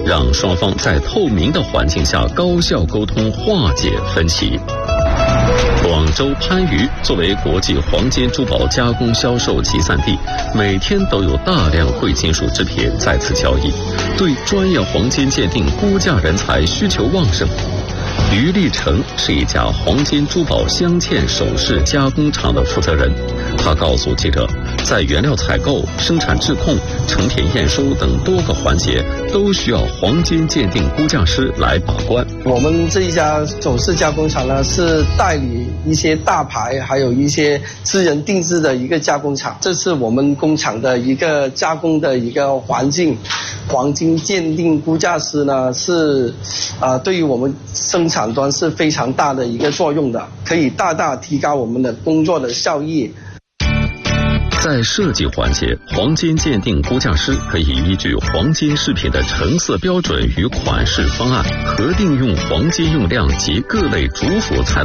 让双方在透明的环境下高效沟通，化解分歧。广州番禺作为国际黄金珠宝加工销售集散地，每天都有大量贵金属制品在此交易，对专业黄金鉴定估价人才需求旺盛。于立成是一家黄金珠宝镶嵌首饰加工厂的负责人，他告诉记者，在原料采购、生产质控、成品验收等多个环节都需要黄金鉴定估价师来把关。 我们这一家首饰加工厂呢，是代理一些大牌还有一些私人定制的一个加工厂，这是我们工厂的一个加工的一个环境。黄金鉴定估价师呢，是对于我们生产端是非常大的一个作用的，可以大大提高我们的工作的效益。 在设计环节，黄金鉴定估价师可以依据黄金饰品的成色标准与款式方案，核定用黄金用量及各类主辅材料